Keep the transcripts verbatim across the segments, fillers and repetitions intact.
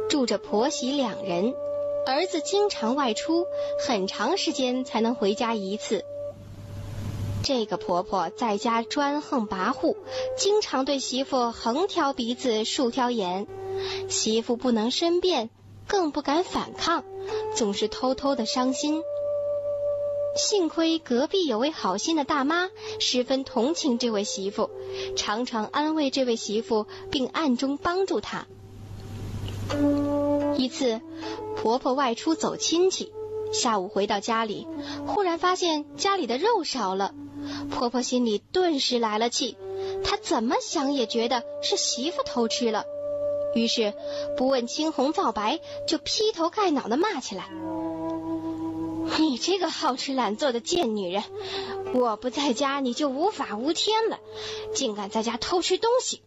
住着婆媳两人，儿子经常外出，很长时间才能回家一次。这个婆婆在家专横跋扈，经常对媳妇横挑鼻子竖挑眼，媳妇不能申辩，更不敢反抗，总是偷偷的伤心。幸亏隔壁有位好心的大妈十分同情这位媳妇，常常安慰这位媳妇，并暗中帮助她。一次，婆婆外出走亲戚，下午回到家里，忽然发现家里的肉少了，婆婆心里顿时来了气，她怎么想也觉得是媳妇偷吃了，于是不问青红皂白，就劈头盖脑地骂起来：你这个好吃懒做的贱女人，我不在家你就无法无天了，竟敢在家偷吃东西！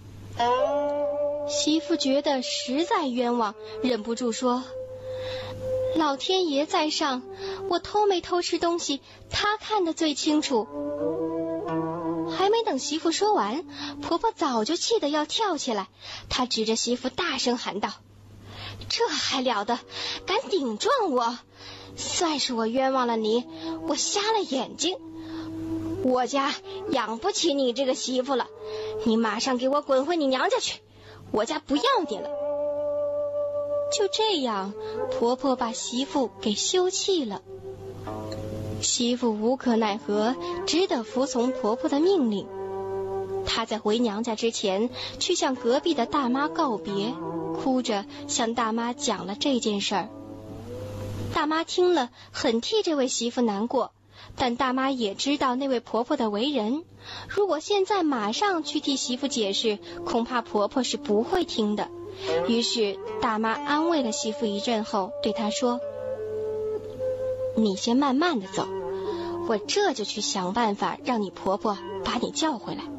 媳妇觉得实在冤枉，忍不住说：老天爷在上，我偷没偷吃东西，他看得最清楚。还没等媳妇说完，婆婆早就气得要跳起来，她指着媳妇大声喊道：这还了得，敢顶撞我！算是我冤枉了你，我瞎了眼睛，我家养不起你这个媳妇了，你马上给我滚回你娘家去，我家不要你了。就这样，婆婆把媳妇给休弃了。媳妇无可奈何，只得服从婆婆的命令。她在回娘家之前，去向隔壁的大妈告别，哭着向大妈讲了这件事儿。大妈听了，很替这位媳妇难过，但大妈也知道那位婆婆的为人，如果现在马上去替媳妇解释，恐怕婆婆是不会听的。于是大妈安慰了媳妇一阵后，对她说：你先慢慢的走，我这就去想办法让你婆婆把你叫回来。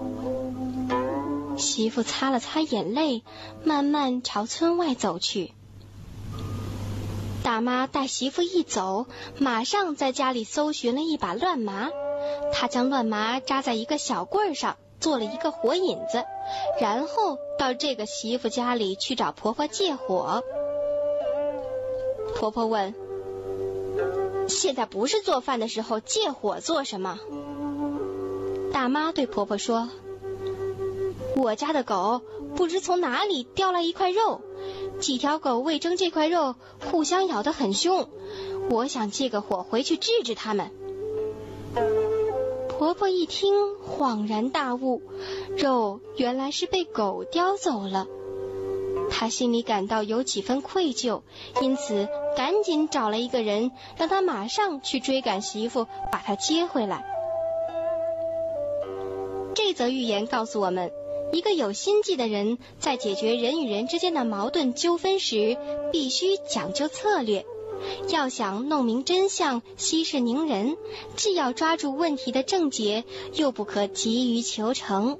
媳妇擦了擦眼泪，慢慢朝村外走去。大妈带媳妇一走，马上在家里搜寻了一把乱麻，她将乱麻扎在一个小棍上，做了一个火引子，然后到这个媳妇家里去找婆婆借火。婆婆问：现在不是做饭的时候，借火做什么？大妈对婆婆说：我家的狗不知从哪里叼来一块肉，几条狗为争这块肉，互相咬得很凶，我想借个火回去治治它们。婆婆一听，恍然大悟，肉原来是被狗叼走了。她心里感到有几分愧疚，因此赶紧找了一个人，让他马上去追赶媳妇，把她接回来。这则寓言告诉我们，一个有心计的人在解决人与人之间的矛盾纠纷时，必须讲究策略。要想弄明真相，息事宁人，既要抓住问题的症结，又不可急于求成。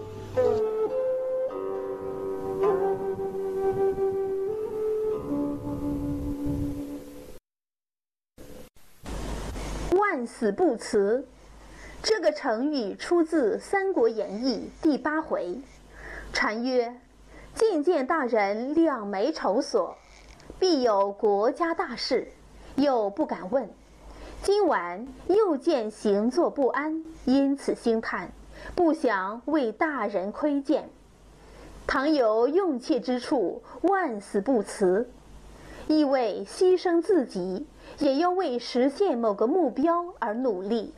万死不辞，这个成语出自《三国演义》第八回。传曰：觐见大人两眉愁锁，必有国家大事，又不敢问。今晚又见行坐不安，因此兴叹，不想为大人亏见。倘有用切之处，万死不辞。意为牺牲自己，也要为实现某个目标而努力。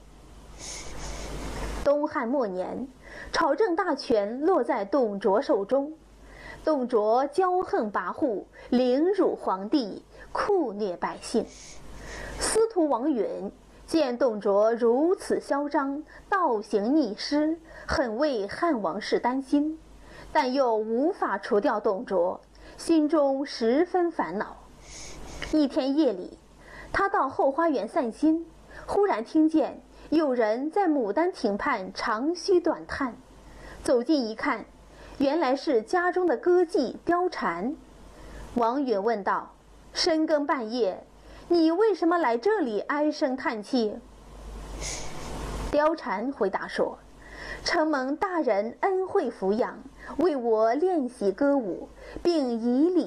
东汉末年，朝政大权落在董卓手中。董卓骄横跋扈，凌辱皇帝，酷虐百姓。司徒王允见董卓如此嚣张，倒行逆施，很为汉王室担心，但又无法除掉董卓，心中十分烦恼。一天夜里，他到后花园散心，忽然听见有人在牡丹亭畔长吁短叹。走近一看，原来是家中的歌妓貂蝉。王允问道：深更半夜，你为什么来这里唉声叹气？貂蝉回答说：承蒙大人恩惠抚养，为我练习歌舞，并以礼